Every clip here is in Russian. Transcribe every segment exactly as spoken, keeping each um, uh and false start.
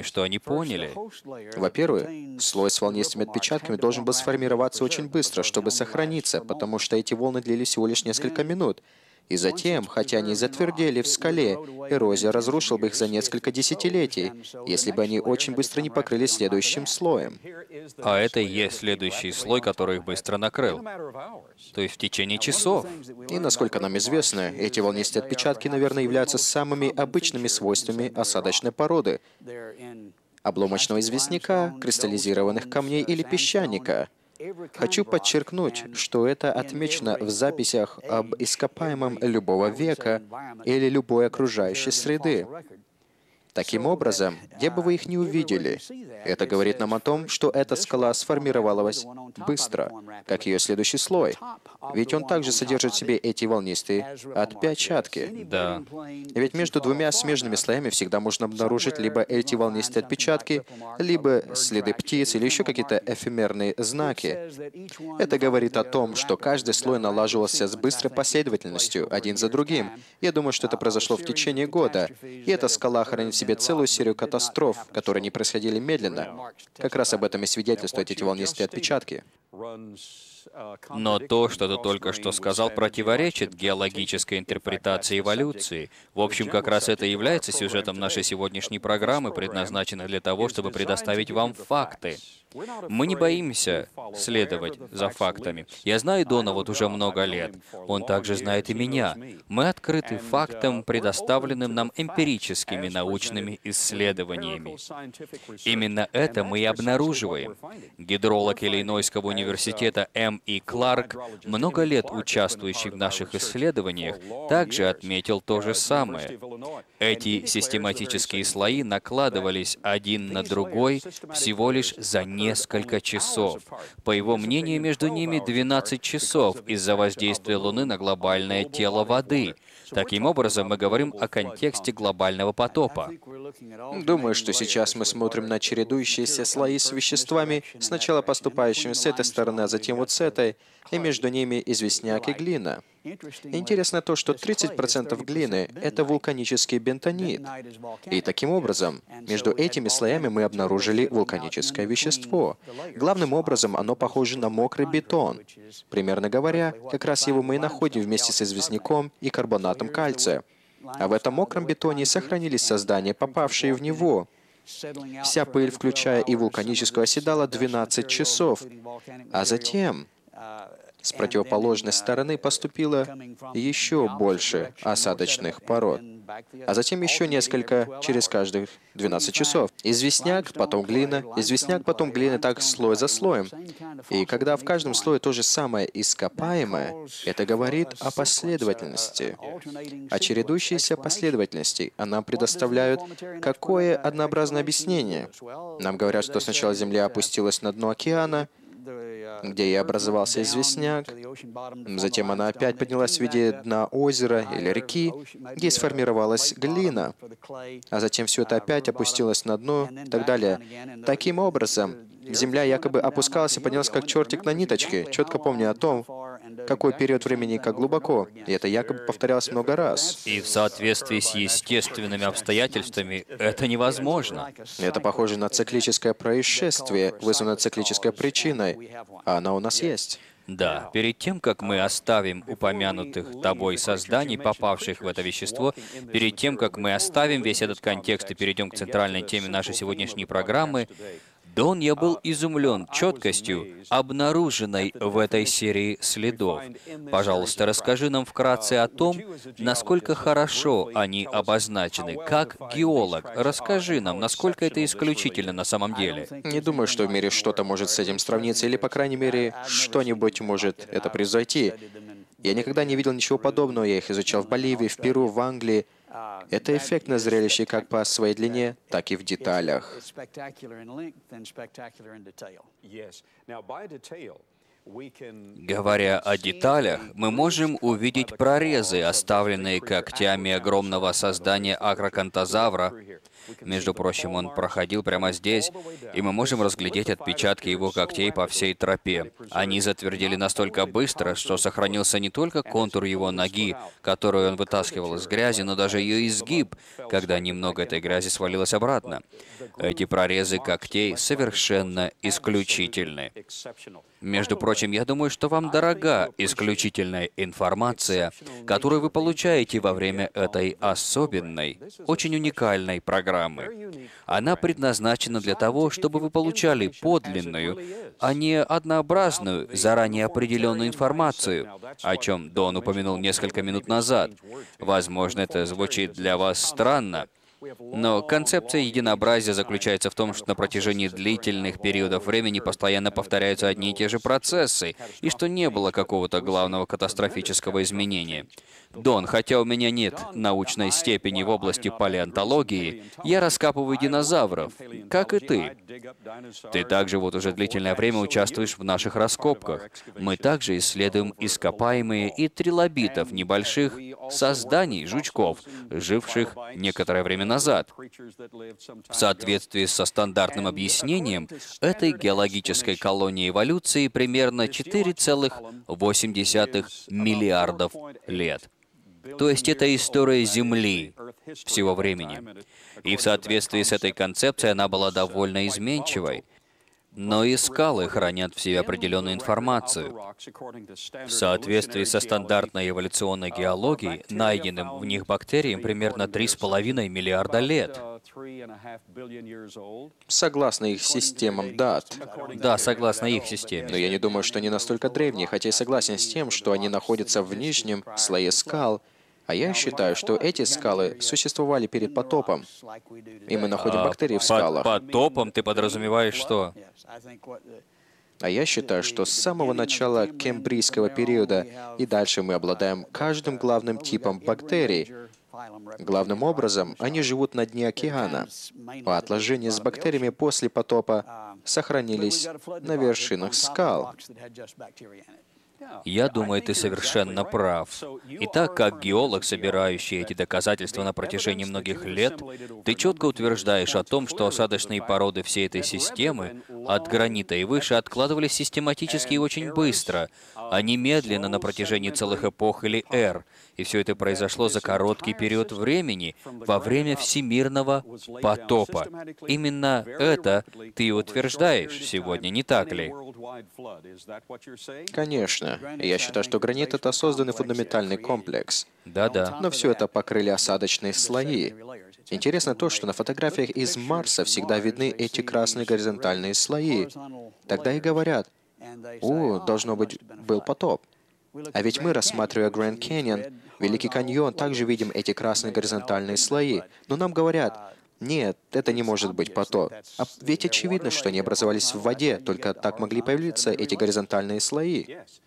отпечатками, что они поняли. Во-первых, слой с волнистыми отпечатками должен был сформироваться очень быстро, чтобы сохраниться, потому что эти волны длились всего лишь несколько минут. И затем, хотя они затвердели в скале, эрозия разрушила бы их за несколько десятилетий, если бы они очень быстро не покрылись следующим слоем. А это и есть следующий слой, который их быстро накрыл. То есть в течение часов. И, насколько нам известно, эти волнистые отпечатки, наверное, являются самыми обычными свойствами осадочной породы, обломочного известняка, кристаллизированных камней или песчаника. Хочу подчеркнуть, что это отмечено в записях об ископаемом любого века или любой окружающей среды. Таким образом, где бы вы их ни увидели, это говорит нам о том, что эта скала сформировалась быстро, как ее следующий слой. Ведь он также содержит в себе эти волнистые отпечатки. Да. Ведь между двумя смежными слоями всегда можно обнаружить либо эти волнистые отпечатки, либо следы птиц или еще какие-то эфемерные знаки. Это говорит о том, что каждый слой налаживался с быстрой последовательностью, один за другим. Я думаю, что это произошло в течение года. И эта скала хранит в себе целую серию катастроф, которые не происходили медленно. Как раз об этом и свидетельствуют эти волнистые отпечатки. Но то, что ты только что сказал, противоречит геологической интерпретации эволюции. В общем, как раз это и является сюжетом нашей сегодняшней программы, предназначенной для того, чтобы предоставить вам факты. Мы не боимся следовать за фактами. Я знаю Дона вот уже много лет. Он также знает и меня. Мы открыты фактам, предоставленным нам эмпирическими научными исследованиями. Именно это мы и обнаруживаем. Гидролог Иллинойского университета М. И. Кларк, много лет участвующий в наших исследованиях, также отметил то же самое. Эти систематические слои накладывались один на другой всего лишь за несколько часов. По его мнению, между ними двенадцать часов из-за воздействия Луны на глобальное тело воды. Таким образом, мы говорим о контексте глобального потопа. Думаю, что сейчас мы смотрим на чередующиеся слои с веществами, сначала поступающими с этой стороны, а затем вот с этой, и между ними известняк и глина. Интересно то, что тридцать процентов глины — это вулканический бентонит. И таким образом, между этими слоями мы обнаружили вулканическое вещество. Главным образом, оно похоже на мокрый бетон. Примерно говоря, как раз его мы и находим вместе с известняком и карбонатом кальция. А в этом мокром бетоне сохранились создания, попавшие в него. Вся пыль, включая и вулканическую, оседала двенадцать часов. А затем с противоположной стороны поступило еще больше осадочных пород. А затем еще несколько через каждых двенадцать часов. Известняк, потом глина, известняк, потом глина, так слой за слоем. И когда в каждом слое то же самое ископаемое, это говорит о последовательности, о чередующейся последовательности. Она предоставляет какое однообразное объяснение. Нам говорят, что сначала Земля опустилась на дно океана, где и образовался известняк. Затем она опять поднялась в виде дна озера или реки, где сформировалась глина. А затем все это опять опустилось на дно и так далее. Таким образом, Земля якобы опускалась и поднялась как чертик на ниточке, четко помня о том, какой период времени и как глубоко. И это якобы повторялось много раз. И в соответствии с естественными обстоятельствами это невозможно. Это похоже на циклическое происшествие, вызванное циклической причиной, а она у нас есть. Да, перед тем, как мы оставим упомянутых тобой созданий, попавших в это вещество, перед тем, как мы оставим весь этот контекст и перейдем к центральной теме нашей сегодняшней программы, Дон, я был изумлен четкостью, обнаруженной в этой серии следов. Пожалуйста, расскажи нам вкратце о том, насколько хорошо они обозначены. Как геолог, расскажи нам, насколько это исключительно на самом деле. Не думаю, что в мире что-то может с этим сравниться, или, по крайней мере, что-нибудь может это превзойти. Я никогда не видел ничего подобного, я их изучал в Боливии, в Перу, в Англии. Это эффектное зрелище как по своей длине, так и в деталях. Говоря о деталях, мы можем увидеть прорезы, оставленные когтями огромного создания акрокантозавра. Между прочим, он проходил прямо здесь, и мы можем разглядеть отпечатки его когтей по всей тропе. Они затвердели настолько быстро, что сохранился не только контур его ноги, которую он вытаскивал из грязи, но даже ее изгиб, когда немного этой грязи свалилось обратно. Эти прорезы когтей совершенно исключительны. Между прочим, я думаю, что вам дорога исключительная информация, которую вы получаете во время этой особенной, очень уникальной программы. Она предназначена для того, чтобы вы получали подлинную, а не однообразную, заранее определенную информацию, о чем Дон упомянул несколько минут назад. Возможно, это звучит для вас странно, но концепция единообразия заключается в том, что на протяжении длительных периодов времени постоянно повторяются одни и те же процессы, и что не было какого-то главного катастрофического изменения. Дон, хотя у меня нет научной степени в области палеонтологии, я раскапываю динозавров, как и ты. Ты также вот уже длительное время участвуешь в наших раскопках. Мы также исследуем ископаемые и трилобитов, небольших созданий, жучков, живших некоторое время назад. В соответствии со стандартным объяснением, этой геологической колонии эволюции примерно четыре целых восемь десятых миллиардов лет. То есть это история Земли всего времени. И в соответствии с этой концепцией она была довольно изменчивой. Но и скалы хранят в себе определенную информацию. В соответствии со стандартной эволюционной геологией, найденным в них бактериям примерно три с половиной миллиарда лет. Согласно их системам дат. Да, согласно их системе. Но я не думаю, что они настолько древние, хотя и согласен с тем, что они находятся в нижнем слое скал. А я считаю, что эти скалы существовали перед потопом, и мы находим А, бактерии в под скалах. потопом ты подразумеваешь что? А я считаю, что с самого начала кембрийского периода и дальше мы обладаем каждым главным типом бактерий. Главным образом, они живут на дне океана, а отложения с бактериями после потопа сохранились на вершинах скал. Я думаю, ты совершенно прав. Итак, как геолог, собирающий эти доказательства на протяжении многих лет, ты четко утверждаешь о том, что осадочные породы всей этой системы, от гранита и выше, откладывались систематически и очень быстро, а не медленно на протяжении целых эпох или эр. И все это произошло за короткий период времени, во время всемирного потопа. Именно это ты и утверждаешь сегодня, не так ли? Конечно. Я считаю, что гранит — это созданный фундаментальный комплекс. Да-да. Но все это покрыли осадочные слои. Интересно то, что на фотографиях из Марса всегда видны эти красные горизонтальные слои. Тогда и говорят: «О, должно быть, был потоп». А ведь мы, рассматривая Гранд Каньон, Великий каньон, также видим эти красные горизонтальные слои. Но нам говорят: нет, это не может быть потоп. А ведь очевидно, что они образовались в воде, только так могли появиться эти горизонтальные слои.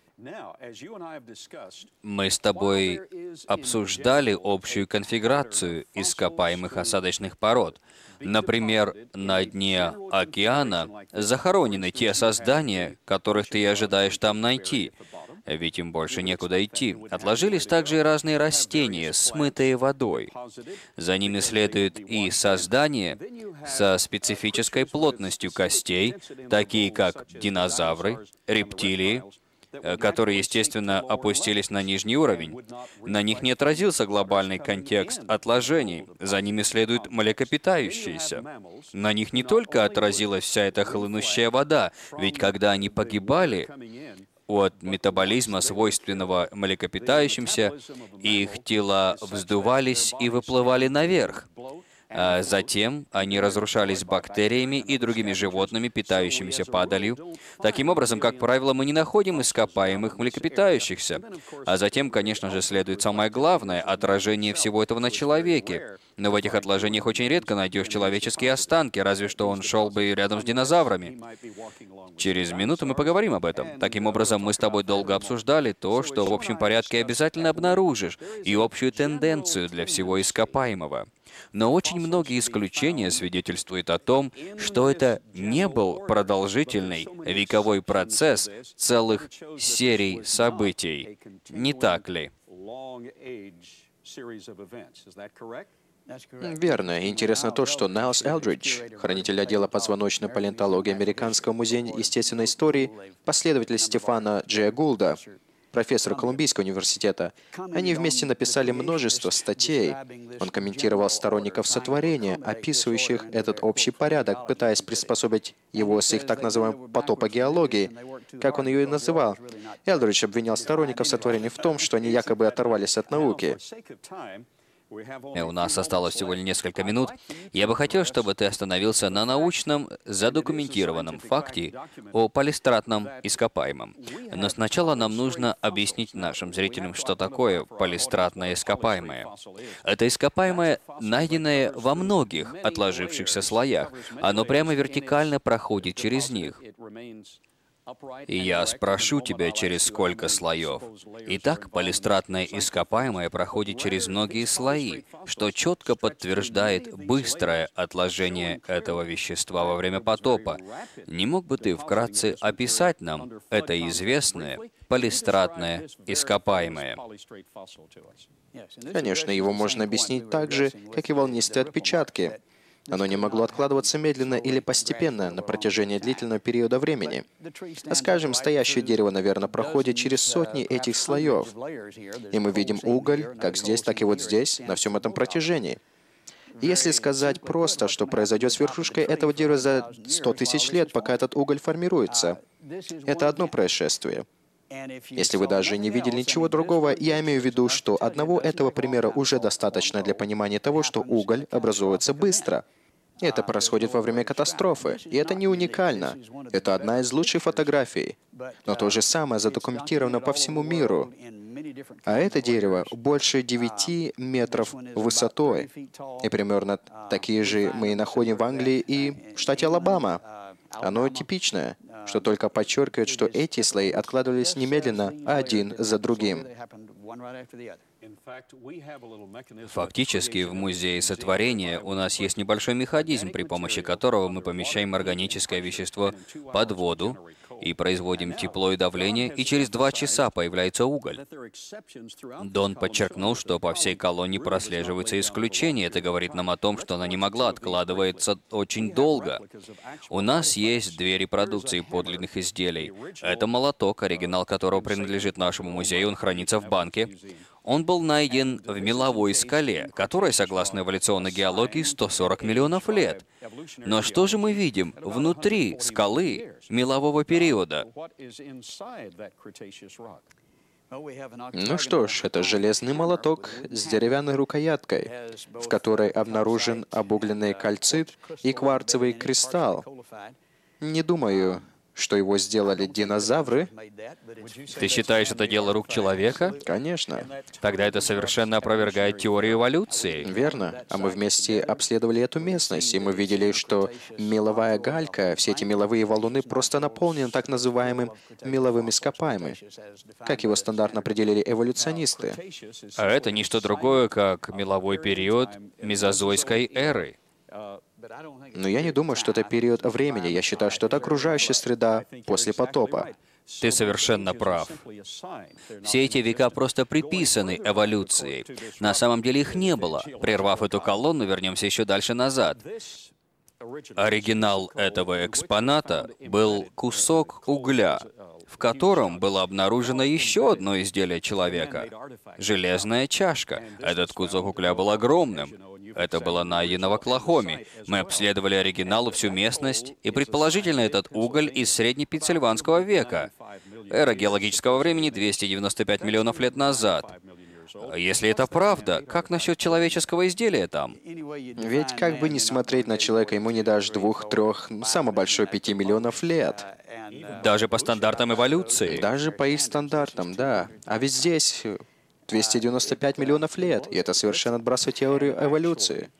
Мы с тобой обсуждали общую конфигурацию ископаемых осадочных пород. Например, на дне океана захоронены те создания, которых ты ожидаешь там найти, ведь им больше некуда идти. Отложились также и разные растения, смытые водой. За ними следуют и создания со специфической плотностью костей, такие как динозавры, рептилии, которые, естественно, опустились на нижний уровень. На них не отразился глобальный контекст отложений, за ними следуют млекопитающиеся. На них не только отразилась вся эта хлынущая вода, ведь когда они погибали от метаболизма, свойственного млекопитающимся, их тела вздувались и выплывали наверх. А затем они разрушались бактериями и другими животными, питающимися падалью. Таким образом, как правило, мы не находим ископаемых млекопитающихся. А затем, конечно же, следует самое главное — отражение всего этого на человеке. Но в этих отложениях очень редко найдешь человеческие останки, разве что он шел бы рядом с динозаврами. Через минуту мы поговорим об этом. Таким образом, мы с тобой долго обсуждали то, что в общем порядке обязательно обнаружишь, и общую тенденцию для всего ископаемого. Но очень многие исключения свидетельствуют о том, что это не был продолжительный вековой процесс целых серий событий. Не так ли? Верно. Интересно то, что Найлс Элдридж, хранитель отдела позвоночной палеонтологии Американского музея естественной истории, последователь Стефана Джея Гулда, профессор Колумбийского университета, они вместе написали множество статей. Он комментировал сторонников сотворения, описывающих этот общий порядок, пытаясь приспособить его с их так называемой потопогеологией, как он ее и называл. Элдридж обвинял сторонников сотворения в том, что они якобы оторвались от науки. И у нас осталось всего лишь несколько минут. Я бы хотел, чтобы ты остановился на научном, задокументированном факте о полистратном ископаемом. Но сначала нам нужно объяснить нашим зрителям, что такое полистратное ископаемое. Это ископаемое, найденное во многих отложившихся слоях. Оно прямо вертикально проходит через них. И я спрошу тебя, через сколько слоев. Итак, полистратное ископаемое проходит через многие слои, что четко подтверждает быстрое отложение этого вещества во время потопа. Не мог бы ты вкратце описать нам это известное полистратное ископаемое? Конечно, его можно объяснить так же, как и волнистые отпечатки. Оно не могло откладываться медленно или постепенно на протяжении длительного периода времени. А скажем, стоящее дерево, наверное, проходит через сотни этих слоев. И мы видим уголь, как здесь, так и вот здесь, на всем этом протяжении. И если сказать просто, что произойдет с верхушкой этого дерева за сто тысяч лет, пока этот уголь формируется, это одно происшествие. Если вы даже не видели ничего другого, я имею в виду, что одного этого примера уже достаточно для понимания того, что уголь образуется быстро. И это происходит во время катастрофы. И это не уникально. Это одна из лучших фотографий. Но то же самое задокументировано по всему миру. А это дерево больше девяти метров высотой. И примерно такие же мы находим в Англии и в штате Алабама. Оно типичное, что только подчеркивает, что эти слои откладывались немедленно, один за другим. Фактически, в Музее сотворения у нас есть небольшой механизм, при помощи которого мы помещаем органическое вещество под воду и производим тепло и давление, и через два часа появляется уголь. Дон подчеркнул, что по всей колонии прослеживаются исключения. Это говорит нам о том, что она не могла откладываться очень долго. У нас есть две репродукции подлинных изделий. Это молоток, оригинал которого принадлежит нашему музею, он хранится в банке. Он был найден в меловой скале, которой, согласно эволюционной геологии, сто сорок миллионов лет. Но что же мы видим внутри скалы мелового периода? Ну что ж, это железный молоток с деревянной рукояткой, в которой обнаружен обугленный кальцит и кварцевый кристалл. Не думаю, что его сделали динозавры. Ты считаешь, это дело рук человека? Конечно. Тогда это совершенно опровергает теорию эволюции. Верно. А мы вместе обследовали эту местность, и мы видели, что меловая галька, все эти меловые валуны просто наполнены так называемым меловым ископаемым, как его стандартно определили эволюционисты. А это не что другое, как меловой период мезозойской эры. Но я не думаю, что это период времени. Я считаю, что это окружающая среда после потопа. Ты совершенно прав. Все эти века просто приписаны эволюции. На самом деле их не было. Прервав эту колонну, вернемся еще дальше назад. Оригинал этого экспоната был кусок угля, в котором было обнаружено еще одно изделие человека — железная чашка. Этот кусок угля был огромным. Это было найдено в Оклахоме. Мы обследовали оригинал, всю местность, и предположительно этот уголь из среднепенсильванского века. Эра геологического времени двести девяносто пять миллионов лет назад. Если это правда, как насчет человеческого изделия там? Ведь как бы ни смотреть на человека, ему не дашь двух, трех, самое большое пяти миллионов лет. Даже по стандартам эволюции? Даже по их стандартам, да. А ведь здесь двести девяносто пять миллионов лет, и это совершенно отбрасывает теорию эволюции.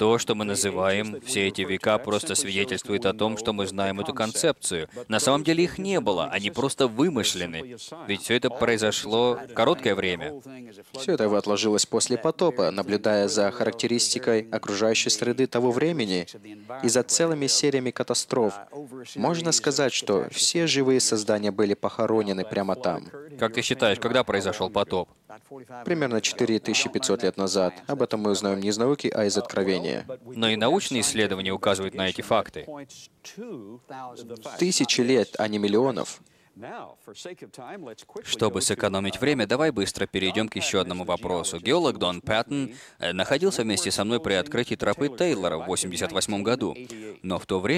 То, что мы называем все эти века, просто свидетельствует о том, что мы знаем эту концепцию. На самом деле их не было, они просто вымышлены. Ведь все это произошло короткое время. Все это отложилось после потопа, наблюдая за характеристикой окружающей среды того времени и за целыми сериями катастроф. Можно сказать, что все живые создания были похоронены прямо там. Как ты считаешь, когда произошел потоп? Примерно четыре тысячи пятьсот лет назад. Об этом мы узнаем не из науки, а из откровения. Но и научные исследования указывают на эти факты. Тысячи лет, а не миллионов. Чтобы сэкономить время, давай быстро перейдем к еще одному вопросу. Геолог Дон Паттон э, находился вместе со мной при открытии тропы Тейлора в восемьдесят восьмом году. Но в то время